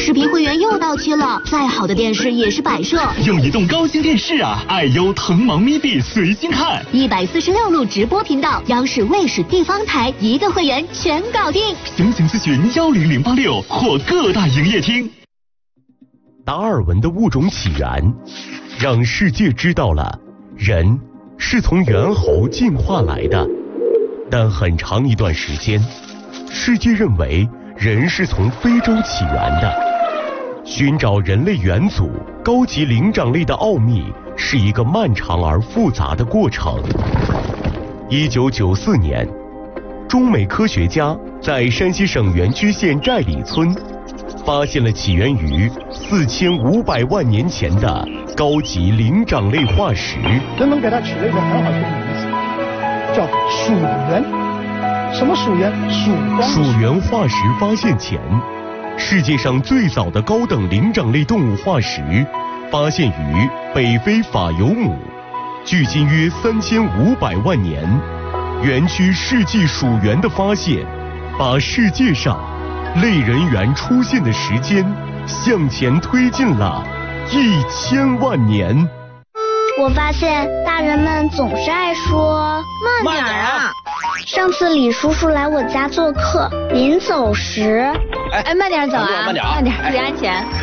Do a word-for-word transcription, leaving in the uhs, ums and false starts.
视频会员又到期了，再好的电视也是摆设。 用移动高清电视啊，爱优腾芒咪币随心看， 一百四十六路直播频道，央视、卫视、地方台一个会员全搞定。 详情咨询幺零零八六或各大营业厅。 达尔文的物种起源，让世界知道了人是从猿猴进化来的，但很长一段时间，世界认为人是从非洲起源的。寻找人类元祖高级灵长类的奥秘是一个漫长而复杂的过程。一九九四年，中美科学家在山西省垣曲县寨里村发现了起源于四千五百万年前的高级灵长类化石。 人们给它取了一个很好听的名字，叫鼠源。什么鼠源？鼠光。 鼠源化石发现前，世界上最早的高等灵长类动物化石发现于北非法尤姆，距今约三千五百万年。园区世纪鼠源的发现，把世界上类人猿出现的时间向前推进了一千万年。 我发现大人们总是爱说慢点啊。 上次李叔叔来我家做客，临走时， 哎，慢点走啊， 慢点啊， 慢点，注意安全。